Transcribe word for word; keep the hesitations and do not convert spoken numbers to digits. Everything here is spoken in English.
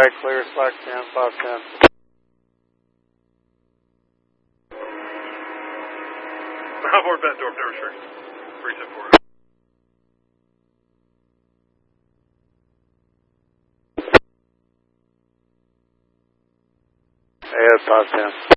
right, clear, slack ten, five ten. Board bent door, no restriction. three ten four. A S five ten.